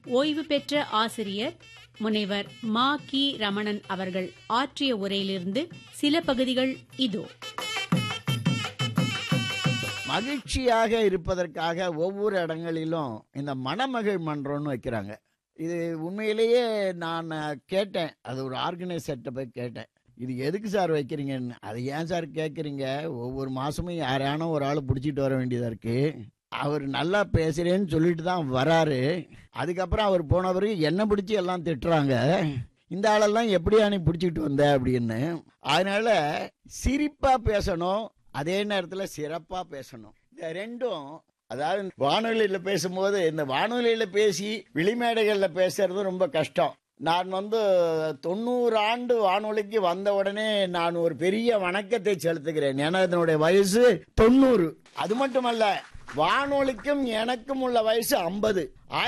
ஓய்வு பெற்ற ஆசிரியர் முனைவர் மா. கி. ரமணன் அவர்கள் ஆற்றிய உரையிலிருந்து சில பகுதிகள் இதோ. மகிழ்ச்சியாக இருப்பதற்காக ஒவ்வொரு இடங்களிலும் இந்த மணமகள் மன்றம்னு வைக்கிறாங்க. இது உண்மையிலேயே நான் கேட்டேன், அது ஒரு ஆர்கனைசர்கிட்ட போய் கேட்டேன், இது எதுக்கு சார் வைக்கிறீங்கன்னு. அது ஏன் சார் கேட்குறீங்க, ஒவ்வொரு மாதமும் யாரானோ ஒரு ஆள் பிடிச்சிட்டு வர வேண்டியதாக இருக்குது. அவர் நல்லா பேசுகிறேன்னு சொல்லிட்டு தான் வராரு. அதுக்கப்புறம் அவர் போன பிறகு என்ன பிடிச்சி எல்லாம் திட்டுறாங்க, இந்த ஆளெல்லாம் எப்படியா நீ பிடிச்சிட்டு வந்த அப்படின்னு. அதனால சிரிப்பாக பேசணும், அதே நேரத்தில் சிறப்பாக பேசணும். இந்த ரெண்டும், அதாவது வானொலியில் பேசும்போது, இந்த வானொலியில் பேசி வெளிமேடைகளில் பேசுறது ரொம்ப கஷ்டம். நான் 90 ஆண்டு வானொலிக்கு வந்த உடனே நான் ஒரு பெரிய வணக்கத்தை செலுத்துகிறேன். ஏன்னா இதனுடைய வயசு 90. அது மட்டுமல்ல, வானொலிக்கும் எனக்கும் உள்ள வயசு 50.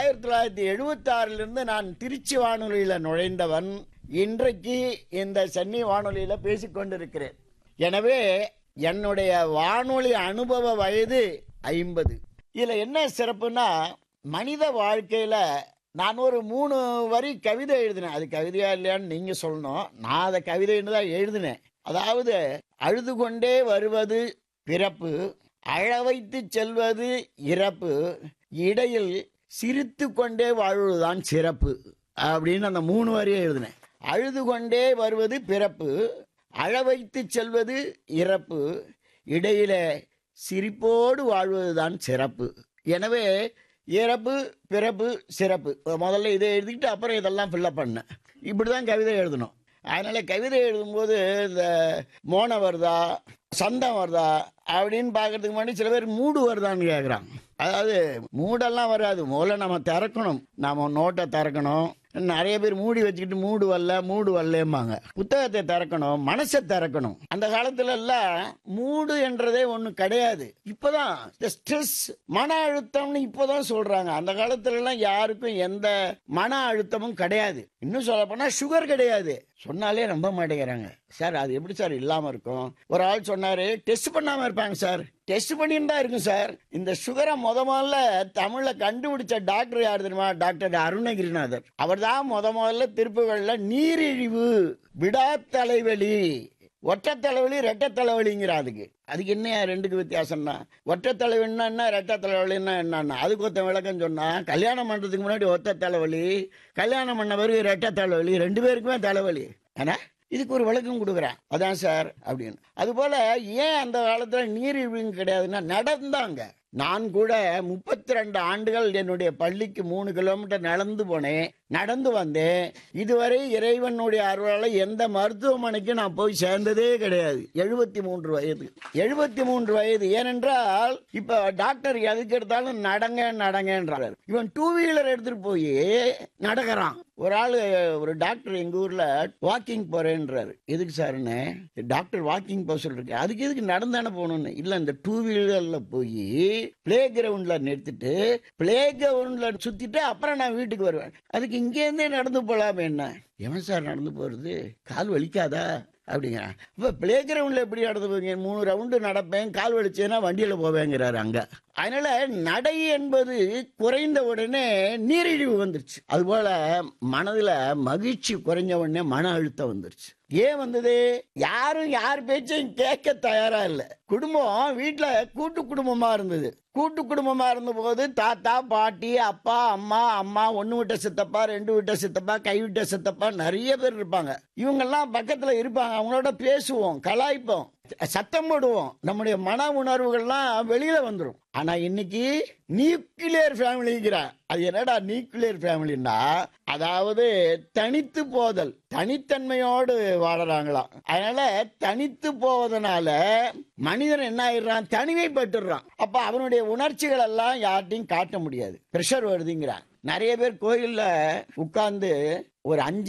1976 நான் திருச்சி வானொலியில் நுழைந்தவன். இன்றைக்கு இந்த சென்னை வானொலியில் பேசிக்கொண்டிருக்கிறேன். எனவே என்னுடைய வானொலி அனுபவ வயது 50. இதில் என்ன சிறப்புனா, மனித வாழ்க்கையில் நான் ஒரு 3 வரி கவிதை எழுதினேன். அது கவிதையா இல்லையான்னு நீங்கள் சொல்லணும். நான் அதை கவிதைன்னு தான் எழுதினேன். அதாவது, அழுது கொண்டே வருவது பிறப்பு, அழ வைத்து செல்வது இறப்பு, இடையில் சிரித்து கொண்டே வாழ்வதுதான் சிறப்பு அப்படின்னு அந்த 3 வரியை எழுதினேன். அழுது கொண்டே வருவது பிறப்பு, அழ வைத்து செல்வது இறப்பு, இடையில சிரிப்போடு வாழ்வதுதான் சிறப்பு. எனவே இறப்பு, பிறப்பு, சிறப்பு, முதல்ல இதை எழுதிக்கிட்டு அப்புறம் இதெல்லாம் ஃபில்லப் பண்ணேன். இப்படி தான் கவிதை எழுதணும். அதனால் கவிதை எழுதும்போது இந்த மோனம் வருதா, சந்தம் வருதா அப்படின்னு பார்க்கறதுக்கு முன்னாடி சில பேர் மூடு வருதான்னு கேட்குறாங்க. அதாவது மூடெல்லாம் வராது, முதல்ல நம்ம திறக்கணும், நம்ம நோட்டை திறக்கணும். நிறைய பேர் மூடி வச்சுக்கிட்டு மூடு வரலம்பாங்க. புத்தகத்தை திறக்கணும், மனசை திறக்கணும். அந்த காலத்துல எல்லாம் மூடு என்றதே ஒண்ணு கிடையாது. இப்பதான் இந்த ஸ்ட்ரெஸ், மன அழுத்தம்னு இப்பதான் சொல்றாங்க. அந்த காலத்துல எல்லாம் யாருக்கும் எந்த மன அழுத்தமும் கிடையாது. இன்னும் சொல்ல போனா சுகர் கிடையாது. சொன்னாலே நம்ப மாட்டேங்கிறாங்க. சார் அது எப்படி சார் இல்லாம இருக்கும்? ஒரு ஆள் சொன்னாரு, டெஸ்ட் பண்ணாம இருப்பாங்க சார். டெஸ்ட் பண்ணிட்டு தான் இருக்கும் சார். இந்த சுகரை முதல்ல தமிழ்ல கண்டுபிடிச்ச டாக்டர் யார் தெரியுமா? டாக்டர் அருணகிரிநாதர். அவர் தான் முதல்ல திருப்புகள்ல நீரிழிவு, விடா தலைவலி, ஒற்றை தலைவலி, ரெட்டை தலைவலிங்கிற. அதுக்கு என்ன ரெண்டுக்கு வித்தியாசம்னா, ஒற்றை தலைவலின்னா என்ன, ரெட்டை தலைவலின்னா என்னன்னா, அதுக்கு ஒருத்த விளக்கம் சொன்னா, கல்யாணம் பண்றதுக்கு முன்னாடி ஒற்றை தலைவலி, கல்யாணம் பண்ண பிறகு ரெட்டை தலைவலி, 2 பேருக்குமே தலைவலி. ஆனா இதுக்கு ஒரு விளக்கம் கொடுக்குறேன், அதான் சார் அப்படின்னு. அது போல ஏன் அந்த காலத்துல நீரிழிவு கிடையாதுன்னா, நடந்தாங்க. நான் கூட 32 ஆண்டுகள் என்னுடைய பள்ளிக்கு 3 கிலோமீட்டர் நடந்து போனேன், நடந்து வந்தேன். இதுவரை இறைவனுடைய அருளால எந்த மருத்துவமனைக்கு நான் போய் சேர்ந்ததே கிடையாது. 73 வயது. 73 வயது. ஏனென்றால் இப்ப டாக்டர் எதுக்கு எடுத்தாலும் நடங்கன்றாரு. இவன் 2 வீலர் எடுத்துட்டு போய் நடக்கிறான். ஒரு ஆளு, ஒரு டாக்டர் எங்க ஊர்ல வாக்கிங் போறேன்றாரு. எதுக்கு சார்ன்னு, டாக்டர் வாக்கிங் போக சொல்லிருக்கு. அதுக்கு எதுக்கு நடந்தானே போகணும்னு. இல்ல, இந்த 2 வீலர்ல போய் பிளே கிரவுண்ட்ல நிறுத்திட்டு பிளே கிரவுண்ட்ல சுத்திட்டு அப்புறம் நான் வீட்டுக்கு வருவேன். அதுக்கு இங்கே இருந்தே நடந்து போலாமே. என்ன எவன் சார் நடந்து போறது, கால் வலிக்காதா அப்படிங்கிறான். இப்ப பிளே கிரவுண்ட்ல எப்படி நடந்து போவீங்க? 3 ரவுண்டு நடப்பேன், கால் வலிச்சேன்னா வண்டியில போவேங்கிறாரு அங்க. அதனால நடை என்பது குறைந்த உடனே நீரிழிவு வந்துருச்சு. அதுபோல மனதுல மகிழ்ச்சி குறைஞ்ச உடனே மன அழுத்தம் வந்துருச்சு. ஏன் வந்தது? யாரும் யார் பேச்சையும் கேட்க தயாரா இல்லை. குடும்பம் வீட்டுல கூட்டு குடும்பமா இருந்தது. கூட்டு குடும்பமா இருந்த போது தாத்தா, பாட்டி, அப்பா, அம்மா, 1 விட்ட சித்தப்பா, 2 விட்ட சித்தப்பா, கை விட்ட சித்தப்பா, நிறைய பேர் இருப்பாங்க. இவங்கெல்லாம் பக்கத்துல இருப்பாங்க. அவங்களோட பேசுவோம், கலாய்ப்போம், சத்தம் போடுவோம். நம்முடைய மன உணர்வுகள்லாம் வெளியில வந்துடும். ஆனா இன்னைக்கு நியூக்ளியர் ஃபேமிலிங்கிறா. அது என்னடா நியூக்ளியர் ஃபேமிலின்னா, அதாவது தனித்து போதல், தனித்தன்மையோடு வாழறாங்களாம். அதனால தனித்து போவதனால மனிதன் என்ன ஆயிடுறான், தனிமைப்பட்டுறான். அப்ப அவனுடைய உணர்ச்சிகள் எல்லாம் யார்ட்டையும் காட்ட முடியாது, பிரஷர் வருதுங்கிறான். நிறைய பேர் கோயில்ல உட்கார்ந்து ஒரு 5